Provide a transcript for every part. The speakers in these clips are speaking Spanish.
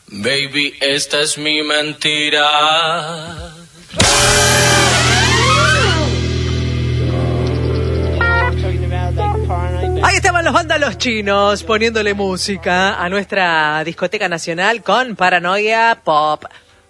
Baby, esta es mi mentira. Ahí estaban los vándalos chinos poniéndole música a nuestra discoteca nacional con Paranoia Pop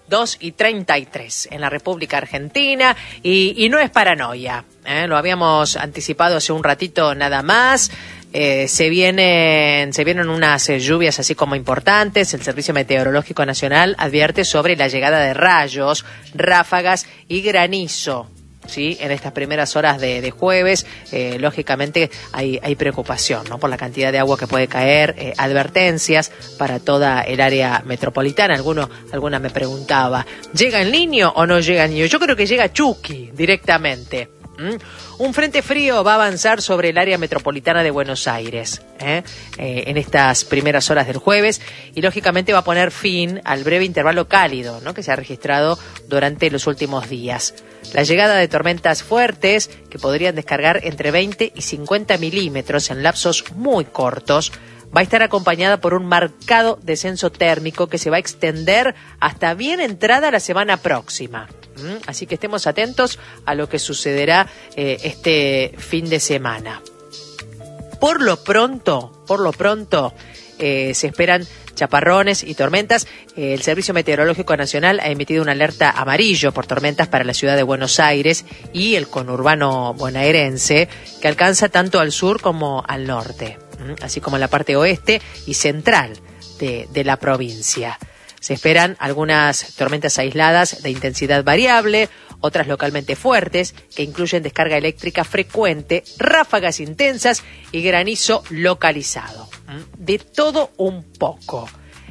2:33 en la República Argentina y no es paranoia, lo habíamos anticipado hace un ratito nada más. Se vienen unas lluvias así como importantes. El Servicio Meteorológico Nacional advierte sobre la llegada de rayos, ráfagas y granizo, ¿sí? En estas primeras horas de jueves. Lógicamente hay preocupación, ¿no? Por la cantidad de agua que puede caer, advertencias para toda el área metropolitana. Alguna me preguntaba, ¿llega el Niño o no llega el Niño? Yo creo que llega Chucky directamente. Un frente frío va a avanzar sobre el área metropolitana de Buenos Aires en estas primeras horas del jueves y lógicamente va a poner fin al breve intervalo cálido, ¿no? Que se ha registrado durante los últimos días. La llegada de tormentas fuertes que podrían descargar entre 20 y 50 milímetros en lapsos muy cortos va a estar acompañada por un marcado descenso térmico que se va a extender hasta bien entrada la semana próxima. Así que estemos atentos a lo que sucederá este fin de semana. Por lo pronto, se esperan chaparrones y tormentas. El Servicio Meteorológico Nacional ha emitido una alerta amarillo por tormentas para la ciudad de Buenos Aires y el conurbano bonaerense, que alcanza tanto al sur como al norte, así como en la parte oeste y central de la provincia. Se esperan algunas tormentas aisladas de intensidad variable, otras localmente fuertes, que incluyen descarga eléctrica frecuente, ráfagas intensas y granizo localizado. De todo un poco.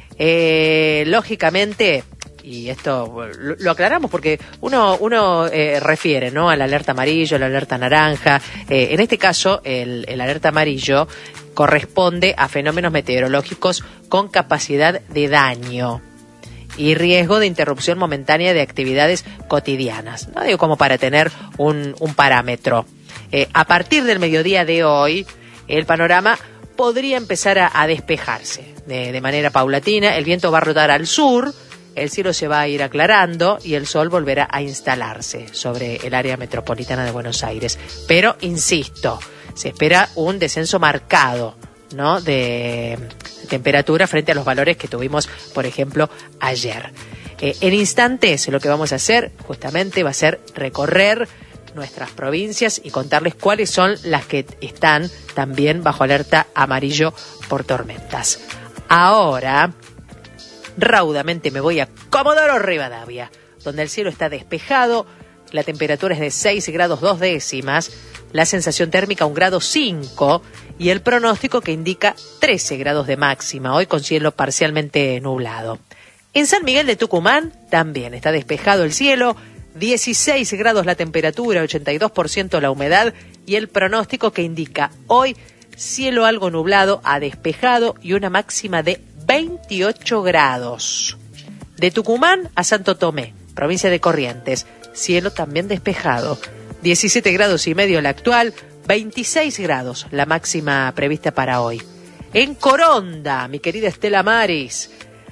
Lógicamente, y esto lo aclaramos porque uno refiere, ¿no?, a la alerta amarillo, a la alerta naranja. En este caso, el alerta amarillo corresponde a fenómenos meteorológicos con capacidad de daño y riesgo de interrupción momentánea de actividades cotidianas, ¿no? Digo, como para tener un parámetro. A partir del mediodía de hoy, el panorama podría empezar a despejarse de manera paulatina. El viento va a rodar al sur, el cielo se va a ir aclarando y el sol volverá a instalarse sobre el área metropolitana de Buenos Aires. Pero, insisto, se espera un descenso marcado, ¿no?, de temperatura frente a los valores que tuvimos, por ejemplo, ayer. En instantes lo que vamos a hacer justamente va a ser recorrer nuestras provincias y contarles cuáles son las que están también bajo alerta amarillo por tormentas. Ahora, raudamente me voy a Comodoro Rivadavia, donde el cielo está despejado, la temperatura es de 6 grados 2 décimas, la sensación térmica 1 grado 5 y el pronóstico que indica 13 grados de máxima, hoy con cielo parcialmente nublado. En San Miguel de Tucumán también está despejado el cielo, 16 grados la temperatura, 82% la humedad y el pronóstico que indica hoy cielo algo nublado a despejado y una máxima de 28 grados. De Tucumán a Santo Tomé, provincia de Corrientes, cielo también despejado, 17 grados y medio la actual, 26 grados la máxima prevista para hoy. En Coronda, mi querida Estela Maris,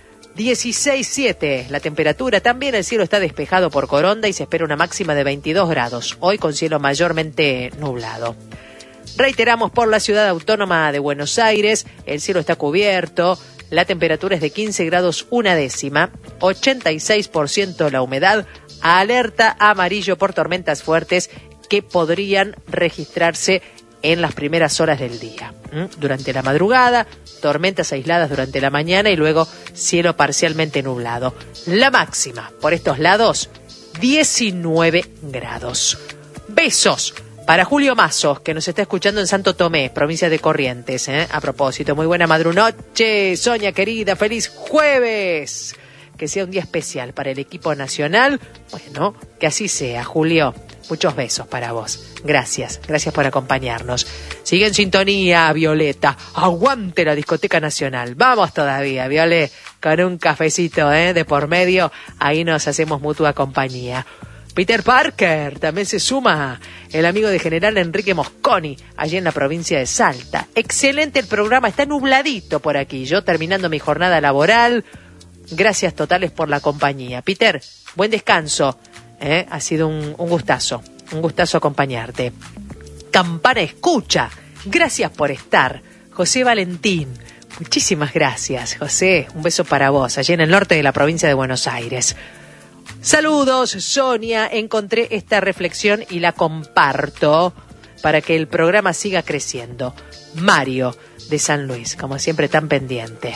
16,7 la temperatura, también el cielo está despejado por Coronda y se espera una máxima de 22 grados, hoy con cielo mayormente nublado. Reiteramos, por la ciudad autónoma de Buenos Aires, el cielo está cubierto, la temperatura es de 15 grados 1 décima, 86% la humedad, alerta amarillo por tormentas fuertes que podrían registrarse en las primeras horas del día. Durante la madrugada, tormentas aisladas durante la mañana y luego cielo parcialmente nublado. La máxima por estos lados, 19 grados. Besos para Julio Mazos, que nos está escuchando en Santo Tomé, provincia de Corrientes. A propósito, muy buena madrunoche, Sonia querida, feliz jueves. Que sea un día especial para el equipo nacional. Bueno, que así sea, Julio. Muchos besos para vos. Gracias por acompañarnos. Sigue en sintonía, Violeta. Aguante la discoteca nacional. Vamos todavía, Viole, con un cafecito de por medio. Ahí nos hacemos mutua compañía. Peter Parker también se suma, el amigo de General Enrique Mosconi, allí en la provincia de Salta. Excelente el programa, está nubladito por aquí. Yo terminando mi jornada laboral, Gracias totales por la compañía. Peter, buen descanso. Ha sido un gustazo acompañarte. Campana escucha, gracias por estar. José Valentín, muchísimas gracias, José. Un beso para vos, allí en el norte de la provincia de Buenos Aires. Saludos, Sonia. Encontré esta reflexión y la comparto para que el programa siga creciendo. Mario, de San Luis, como siempre tan pendiente.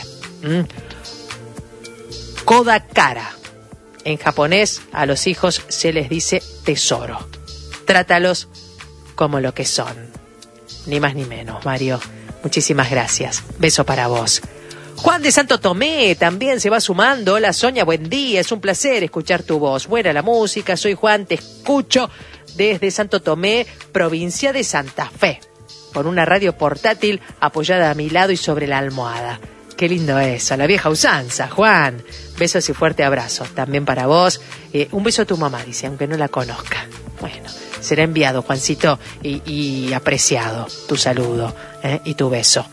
Kodakara. En japonés, a los hijos se les dice tesoro. Trátalos como lo que son. Ni más ni menos, Mario. Muchísimas gracias. Beso para vos. Juan de Santo Tomé también se va sumando. Hola, Sonia, buen día. Es un placer escuchar tu voz. Buena la música. Soy Juan, te escucho desde Santo Tomé, provincia de Santa Fe, por una radio portátil apoyada a mi lado y sobre la almohada. Qué lindo eso, la vieja usanza, Juan. Besos y fuerte abrazo, también para vos. Un beso a tu mamá, dice, aunque no la conozca. Bueno, será enviado, Juancito, y apreciado tu saludo y tu beso.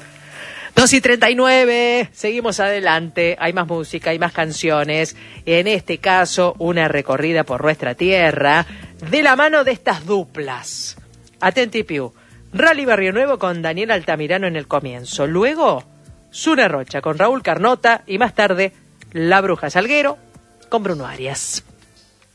2:39, seguimos adelante, hay más música, hay más canciones. En este caso, una recorrida por nuestra tierra, de la mano de estas duplas. Atenti Piu, Rally Barrio Nuevo con Daniel Altamirano en el comienzo. Luego, Zuna Rocha con Raúl Carnota y más tarde, La Bruja Salguero con Bruno Arias.